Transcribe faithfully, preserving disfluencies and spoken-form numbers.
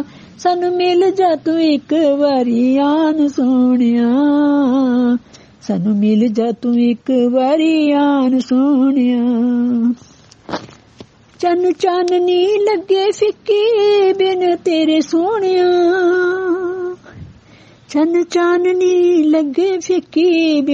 ਸਾਨੂੰ ਮਿਲ ਜਾ ਤੂੰ ਇੱਕ ਵਾਰੀ ਆਨ ਸੋਹਣਿਆ, ਸਾਨੂੰ ਮਿਲ ਜਾ ਤੂੰ ਇੱਕ ਵਾਰੀ ਆਨ ਸੋਹਣਿਆ। ਚੰਨ ਚਾਨਣੀ ਲੱਗੇ ਫਿੱਕੀ ਬਿਨ ਤੇਰੇ ਸੋਹਣਿਆ, ਚੰਨ ਚਾਨਣੀ ਲੱਗੇ ਫਿੱਕੀ